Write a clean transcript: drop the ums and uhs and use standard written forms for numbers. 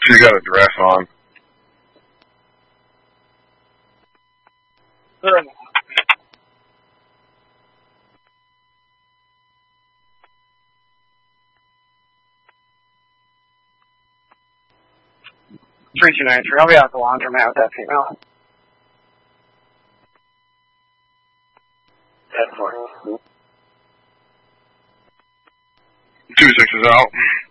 She's got a dress on. Good. Three two nine three. I'll be out at the laundromat with that female. 10-4. 2-6 is out.